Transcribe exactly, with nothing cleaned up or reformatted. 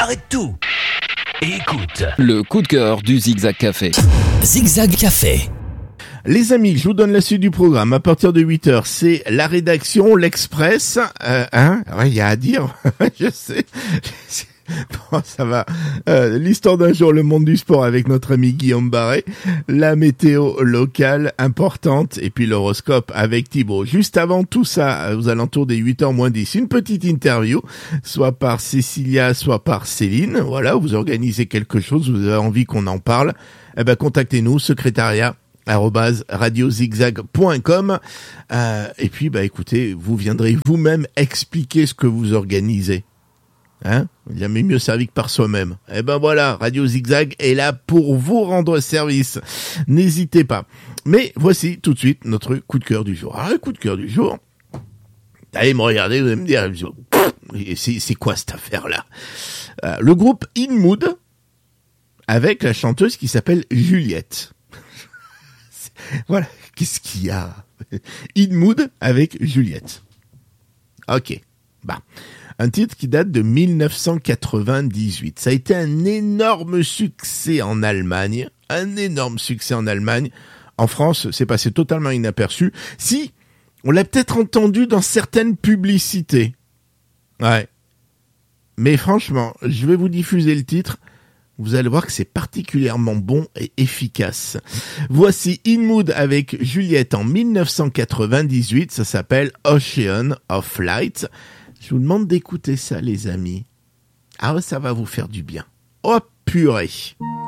arrête tout et écoute. Le coup de cœur du Zigzag Café. Zigzag Café. Les amis, je vous donne la suite du programme. À partir de huit heures, c'est la rédaction, l'Express. Euh, hein, ouais, il y a à dire. Je sais. Bon, ça va. Euh, l'histoire d'un jour, le monde du sport avec notre ami Guillaume Barret. La météo locale importante. Et puis l'horoscope avec Thibaut. Juste avant tout ça, aux alentours des huit heures moins dix, une petite interview. Soit par Cécilia, soit par Céline. Voilà, vous organisez quelque chose, vous avez envie qu'on en parle. Eh ben, contactez-nous, secrétariat arobase radio zigzag point com euh, et puis bah écoutez, vous viendrez vous-même expliquer ce que vous organisez. Hein, jamais mieux servi que par soi-même. Eh ben voilà, Radio Zigzag est là pour vous rendre service. N'hésitez pas. Mais voici tout de suite notre coup de cœur du jour. Alors le coup de cœur du jour, allez me regarder, vous allez me dire, c'est, c'est quoi cette affaire-là? euh, Le groupe In Mood avec la chanteuse qui s'appelle Juliette. Voilà, qu'est-ce qu'il y a? In Mood avec Juliette. Ok, bah, un titre qui date de dix-neuf cent quatre-vingt-dix-huit. Ça a été un énorme succès en Allemagne, un énorme succès en Allemagne. En France, c'est passé totalement inaperçu. Si, on l'a peut-être entendu dans certaines publicités. Ouais. Mais franchement, je vais vous diffuser le titre. Vous allez voir que c'est particulièrement bon et efficace. Voici In Mood avec Juliette en dix-neuf cent quatre-vingt-dix-huit. Ça s'appelle Ocean of Light. Je vous demande d'écouter ça, les amis. Ah, ça va vous faire du bien. Oh, purée.